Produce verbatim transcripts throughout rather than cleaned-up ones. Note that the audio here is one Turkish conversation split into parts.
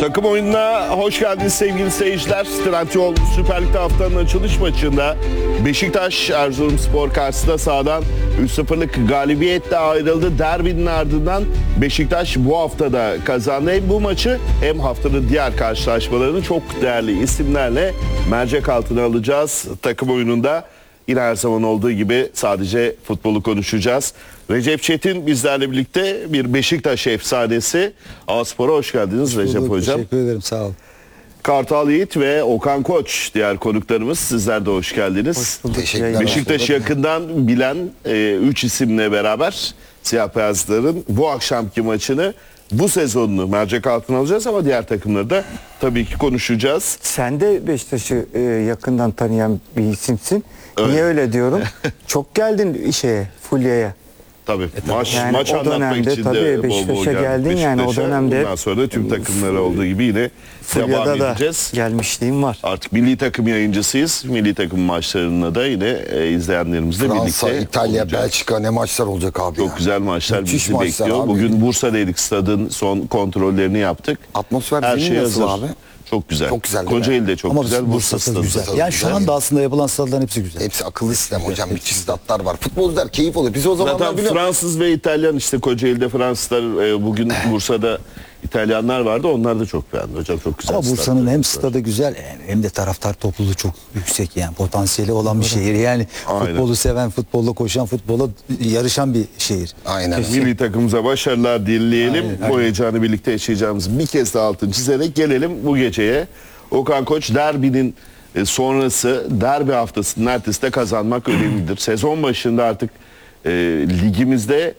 Takım oyununa hoş geldiniz sevgili seyirciler. Trendyol Süper Lig'de haftanın açılış maçında Beşiktaş Erzurumspor karşısında sahadan üç sıfırlık galibiyetle ayrıldı. Derbinin ardından Beşiktaş bu haftada kazandı. Hem bu maçı hem haftanın diğer karşılaşmalarını çok değerli isimlerle mercek altına alacağız. Takım oyununda yine her zaman olduğu gibi sadece futbolu konuşacağız. Recep Çetin bizlerle birlikte, bir Beşiktaş efsanesi. A-Spor'a hoş geldiniz Recep bulduk, Hocam. Teşekkür ederim, sağ olun. Kartal Yiğit ve Okan Koç diğer konuklarımız. Sizler de hoş geldiniz. Hoş bulduk. Teşekkürler. Beşiktaş'ı yakından bilen üç isimle beraber Siyah Beyazların bu akşamki maçını, bu sezonunu mercek altına alacağız ama diğer takımları da tabii ki konuşacağız. Sen de Beşiktaş'ı e, yakından tanıyan bir isimsin. Evet. Niye öyle diyorum? Çok geldin şeye, Fulya'ya. Tabii maç, Yani maç o anlatmak dönemde için tabii de bol bol Beşiktaş'a geldik geldin yani o Beşiktaş'a. dönemde. Bundan sonra da tüm takımlara olduğu gibi yine devam Fulya'da da edeceğiz. gelmişliğim var. Artık milli takım yayıncısıyız. Milli takım maçlarına da yine e, izleyenlerimizle Fransa, birlikte İtalya, olacağız. Belçika ne maçlar olacak abi Çok ya. güzel maçlar Müthiş bizi maçlar bekliyor. abi. Bugün Bursa'daydık, stadın son kontrollerini yaptık. Atmosfer Her zemin şey nasıl hazır. abi? Çok güzel. Çok güzel değil mi? Kocaeli de çok Ama güzel. Bursa Bursa stadı güzel. da Yani şu güzel. anda aslında yapılan stadların hepsi güzel. Hepsi akıllı sistem hocam. Müthiş statlar var. Futbolcular keyif alıyor. Biz o zamanlar Zaten biliyorum. Fransız ve İtalyan, işte Kocaeli'de Fransızlar, e, bugün Bursa'da İtalyanlar vardı. Onlar da çok beğendi hocam. Çok güzel. Ama Bursa'nın statlar. hem stadı güzel yani hem de taraftar topluluğu çok yüksek, yani potansiyeli olan bir şehir. Yani Aynen. futbolu seven, futbolla koşan, futbola yarışan bir şehir. Aynen. Milli takımımıza başarılar dileyelim. Aynen, Bu aynen. heyecanı birlikte yaşayacağımız bir kez daha altını çizerek gelelim bu geceye. Okan Koç, derbinin e, sonrası, derbi haftasının ertesi de kazanmak önemlidir. Sezon başında artık e, ligimizde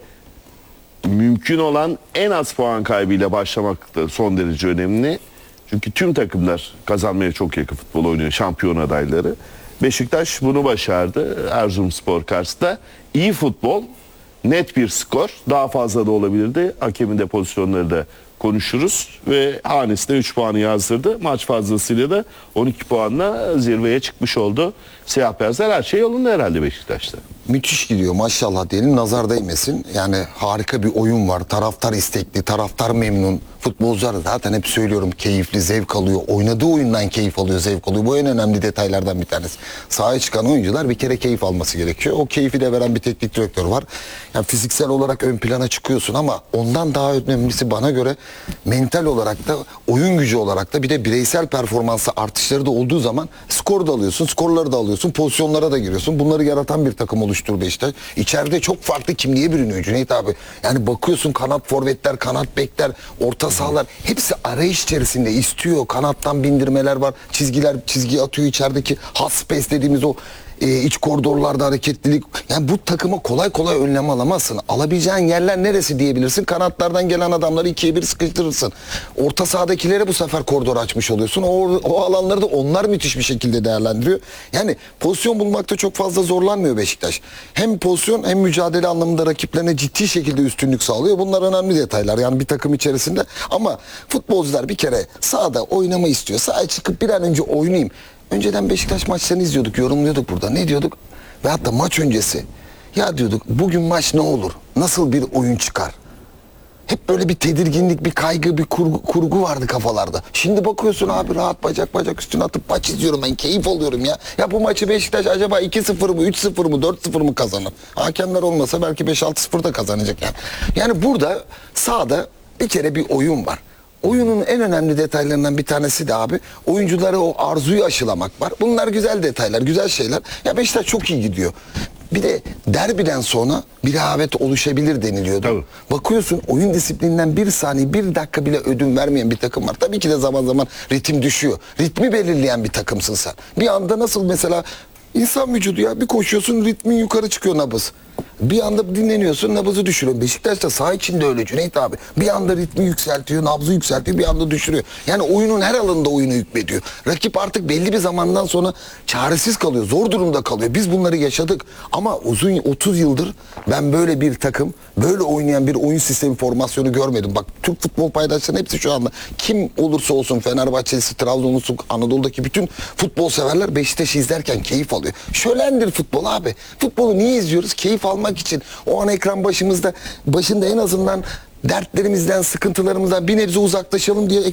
mümkün olan en az puan kaybıyla başlamak da son derece önemli. Çünkü tüm takımlar kazanmaya çok yakın futbol oynuyor, şampiyon adayları. Beşiktaş bunu başardı Erzurumspor karşısında. İyi futbol, net bir skor, daha fazla da olabilirdi. Hakemin de pozisyonları da konuşuruz ve hanesine üç puanı yazdırdı. Maç fazlasıyla da on iki puanla zirveye çıkmış oldu. Siyah beyazlar, her şey yolunda herhalde Beşiktaş'ta. Müthiş gidiyor maşallah diyelim, nazar değmesin. Yani harika bir oyun var. Taraftar istekli, taraftar memnun. Futbolcular zaten hep söylüyorum keyifli, zevk alıyor. Oynadığı oyundan keyif alıyor, zevk alıyor. Bu en önemli detaylardan bir tanesi. Sahaya çıkan oyuncular bir kere keyif alması gerekiyor. O keyfi de veren bir teknik direktör var. Yani fiziksel olarak ön plana çıkıyorsun ama ondan daha önemlisi bana göre mental olarak da, oyun gücü olarak da, bir de bireysel performansı artışları da olduğu zaman skor da alıyorsun, skorları da alıyorsun, pozisyonlara da giriyorsun. Bunları yaratan bir takım oluşturdu Beşiktaş. İçeride çok farklı kimliğe bürünüyor Cüneyt abi. Yani bakıyorsun kanat forvetler, kanat bekler, orta sahalar hepsi arayış içerisinde, istiyor. Kanattan bindirmeler var. Çizgiler çizgi atıyor, içerideki hot space dediğimiz o e, iç koridorlarda hareketlilik. Yani bu takıma kolay kolay önlem alamazsın. Alabileceğin yerler neresi diyebilirsin? Kanatlardan gelen adamları ikiye bir sıkıştırırsın. Orta sahadakilere bu sefer koridor açmış oluyorsun. O, o alanları da onlar müthiş bir şekilde değerlendiriyor. Yani pozisyon bulmakta çok fazla zorlanmıyor Beşiktaş. Hem pozisyon hem mücadele anlamında rakiplerine ciddi şekilde üstünlük sağlıyor. Bunlar önemli detaylar yani bir takım içerisinde. Ama futbolcular bir kere sahada oynama istiyor. Sahaya çıkıp bir an önce oynayayım. Önceden Beşiktaş maçlarını izliyorduk, yorumluyorduk burada. Ne diyorduk? Ve hatta maç öncesi. Ya diyorduk, bugün maç ne olur? Nasıl bir oyun çıkar? Hep böyle bir tedirginlik, bir kaygı, bir kurgu, kurgu vardı kafalarda. Şimdi bakıyorsun abi, rahat bacak bacak üstüne atıp maç izliyorum ben. Keyif alıyorum ya. Ya bu maçı Beşiktaş acaba iki sıfır mı, üç sıfır mı, dört sıfır mı kazanır? Hakemler olmasa belki beş altı sıfır da kazanacak yani. Yani burada sahada bir kere bir oyun var. Oyunun en önemli detaylarından bir tanesi de abi, oyunculara o arzuyu aşılamak var. Bunlar güzel detaylar, güzel şeyler. Ya Beşiktaş çok iyi gidiyor. Bir de derbiden sonra bir rehavet oluşabilir deniliyordu. Tabii. Bakıyorsun oyun disiplininden bir saniye, bir dakika bile ödün vermeyen bir takım var. Tabii ki de zaman zaman ritim düşüyor. Ritmi belirleyen bir takımsın sen. Bir anda nasıl mesela insan vücudu ya, bir koşuyorsun ritmin yukarı çıkıyor, nabız. Bir anda dinleniyorsun, nabızı düşürüyor. Beşiktaş da saha içinde öyle Cüneyt abi. Bir anda ritmi yükseltiyor, nabzı yükseltiyor, bir anda düşürüyor. Yani oyunun her alanında oyunu hükmediyor. Rakip artık belli bir zamandan sonra çaresiz kalıyor, zor durumda kalıyor. Biz bunları yaşadık. Ama uzun otuz yıldır ben böyle bir takım, böyle oynayan bir oyun sistemi formasyonu görmedim. Bak Türk futbol paydaşlarının hepsi şu anda, kim olursa olsun, Fenerbahçe'si, Trabzonlusu, Anadolu'daki bütün futbol severler Beşiktaş'ı izlerken keyif alıyor. Şölendir futbol abi. Futbolu niye izliyoruz? Keyif almak için. O an ekran başımızda, başında en azından dertlerimizden, sıkıntılarımızdan bir nebze uzaklaşalım diye